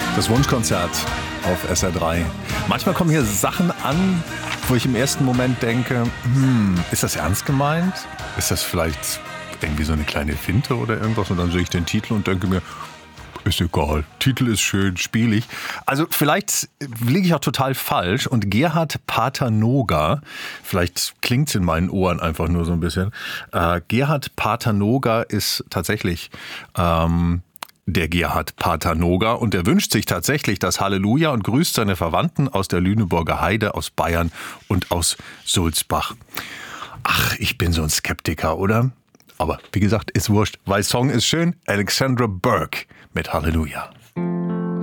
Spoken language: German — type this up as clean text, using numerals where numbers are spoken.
Das Wunschkonzert auf SR3. Manchmal kommen hier Sachen an, wo ich im ersten Moment denke, ist das ernst gemeint? Ist das vielleicht irgendwie so eine kleine Finte oder irgendwas? Und dann sehe ich den Titel und denke mir, ist egal, Titel ist schön, spielig. Also vielleicht liege ich auch total falsch und Gerhard Paternoga, vielleicht klingt es in meinen Ohren einfach nur so ein bisschen, Gerhard Paternoga ist tatsächlich der Gerhard Paternoga und der wünscht sich tatsächlich das Halleluja und grüßt seine Verwandten aus der Lüneburger Heide, aus Bayern und aus Sulzbach. Ach, ich bin so ein Skeptiker, oder? Aber wie gesagt, ist wurscht, weil Song ist schön. Alexandra Burke mit Halleluja.